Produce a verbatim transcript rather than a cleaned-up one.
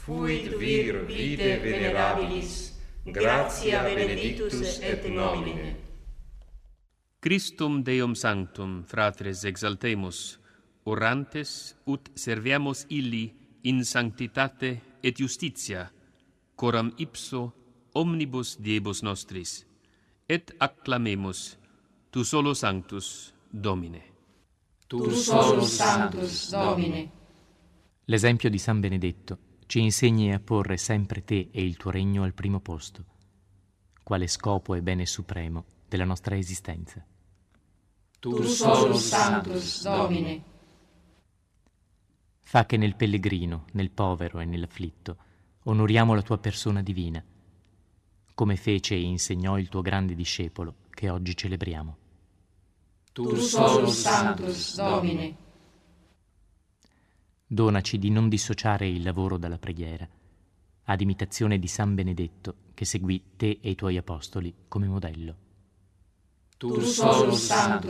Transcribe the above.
fuit vir vitae venerabilis, gratia benedictus et nomine. Christum Deum Sanctum, fratres, exaltemus, orantes, ut serviamus illi in sanctitate et justitia, coram ipso omnibus diebus nostris, et acclamemus, tu solo sanctus, Domine. Tu solus sanctus, Domine. L'esempio di San Benedetto ci insegni a porre sempre te e il tuo regno al primo posto, quale scopo e bene supremo della nostra esistenza. Tu solus sanctus, Domine. Fa che nel pellegrino, nel povero e nell'afflitto onoriamo la tua persona divina, come fece e insegnò il tuo grande discepolo che oggi celebriamo. Tu solus sanctus, Domine. Donaci di non dissociare il lavoro dalla preghiera, ad imitazione di San Benedetto che seguì te e i tuoi apostoli come modello. Tu solus sanctus,